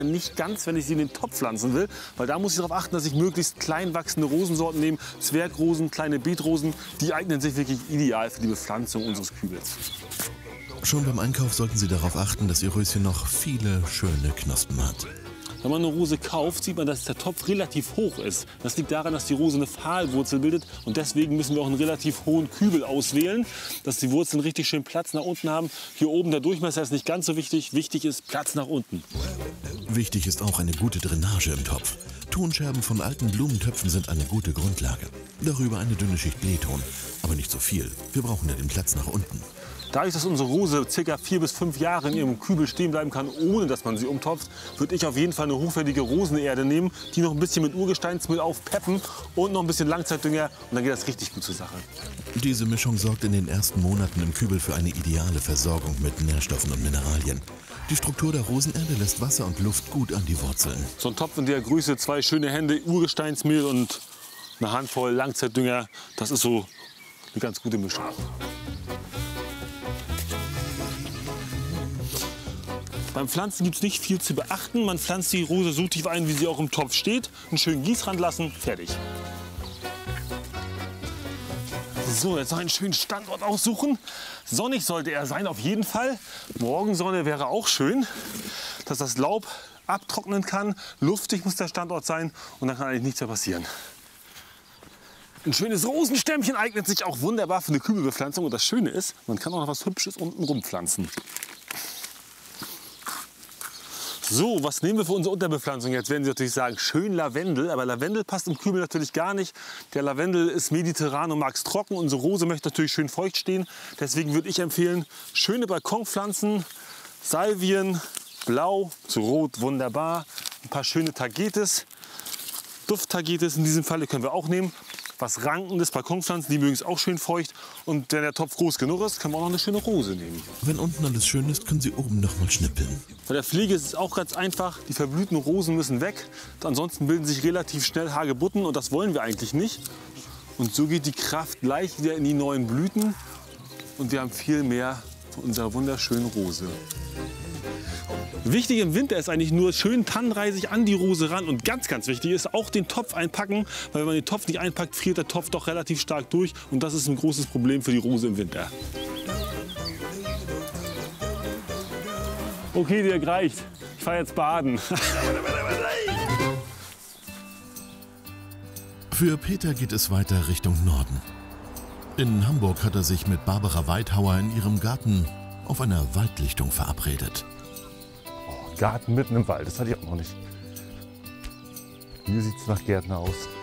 Nicht ganz, wenn ich sie in den Topf pflanzen will, weil da muss ich darauf achten, dass ich möglichst klein wachsende Rosensorten nehme. Zwergrosen, kleine Beetrosen, die eignen sich wirklich ideal für die Bepflanzung unseres Kübels. Schon beim Einkauf sollten Sie darauf achten, dass Ihr Röschen noch viele schöne Knospen hat. Wenn man eine Rose kauft, sieht man, dass der Topf relativ hoch ist. Das liegt daran, dass die Rose eine Pfahlwurzel bildet und deswegen müssen wir auch einen relativ hohen Kübel auswählen, dass die Wurzeln richtig schön Platz nach unten haben. Hier oben der Durchmesser ist nicht ganz so wichtig, wichtig ist Platz nach unten. Wichtig ist auch eine gute Drainage im Topf. Tonscherben von alten Blumentöpfen sind eine gute Grundlage. Darüber eine dünne Schicht Bleeton, aber nicht so viel. Wir brauchen ja den Platz nach unten. Dadurch, dass unsere Rose ca. 4 bis 5 Jahre in ihrem Kübel stehen bleiben kann, ohne dass man sie umtopft, würde ich auf jeden Fall eine hochwertige Rosenerde nehmen, die noch ein bisschen mit Urgesteinsmehl aufpeppen und noch ein bisschen Langzeitdünger und dann geht das richtig gut zur Sache. Diese Mischung sorgt in den ersten Monaten im Kübel für eine ideale Versorgung mit Nährstoffen und Mineralien. Die Struktur der Rosenerde lässt Wasser und Luft gut an die Wurzeln. So ein Topf in der Größe, 2 schöne Hände Urgesteinsmehl und eine Handvoll Langzeitdünger, das ist so eine ganz gute Mischung. Beim Pflanzen gibt es nicht viel zu beachten. Man pflanzt die Rose so tief ein, wie sie auch im Topf steht. Einen schönen Gießrand lassen, fertig. So, jetzt noch einen schönen Standort aussuchen. Sonnig sollte er sein, auf jeden Fall. Morgensonne wäre auch schön, dass das Laub abtrocknen kann. Luftig muss der Standort sein und dann kann eigentlich nichts mehr passieren. Ein schönes Rosenstämmchen eignet sich auch wunderbar für eine Kübelbepflanzung. Und das Schöne ist, man kann auch noch was Hübsches unten rumpflanzen. So, was nehmen wir für unsere Unterbepflanzung? Jetzt werden Sie natürlich sagen, schön Lavendel. Aber Lavendel passt im Kübel natürlich gar nicht. Der Lavendel ist mediterran und mag es trocken. Unsere Rose möchte natürlich schön feucht stehen. Deswegen würde ich empfehlen, schöne Balkonpflanzen, Salvien, blau zu rot, wunderbar. Ein paar schöne Tagetes, Dufttagetes in diesem Falle können wir auch nehmen. Was rankendes, Balkonpflanzen, die mögen es auch schön feucht. Und wenn der Topf groß genug ist, können wir auch noch eine schöne Rose nehmen. Wenn unten alles schön ist, können Sie oben noch mal schnippeln. Bei der Pflege ist es auch ganz einfach. Die verblühten Rosen müssen weg. Ansonsten bilden sich relativ schnell Hagebutten und das wollen wir eigentlich nicht. Und so geht die Kraft gleich wieder in die neuen Blüten. Und wir haben viel mehr von unserer wunderschönen Rose. Wichtig im Winter ist eigentlich nur schön tannenreisig an die Rose ran. Und ganz, ganz wichtig ist auch den Topf einpacken. Weil wenn man den Topf nicht einpackt, friert der Topf doch relativ stark durch. Und das ist ein großes Problem für die Rose im Winter. Okay, Dirk, reicht. Ich fahre jetzt baden. Für Peter geht es weiter Richtung Norden. In Hamburg hat er sich mit Barbara Weithauer in ihrem Garten auf einer Waldlichtung verabredet. Garten mitten im Wald, das hatte ich auch noch nicht. Hier sieht es nach Gärtner aus.